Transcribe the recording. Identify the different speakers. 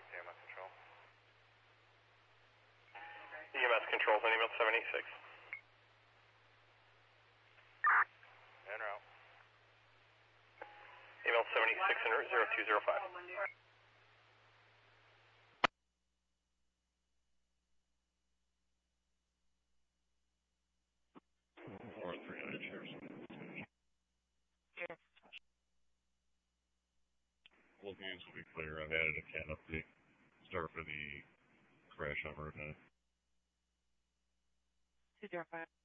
Speaker 1: EMS control. EMS controls on email 76. En route. Email 76 and 0205.
Speaker 2: All games will be clear. I've added a CAT update. Start for the crash on Route 9.
Speaker 3: 205.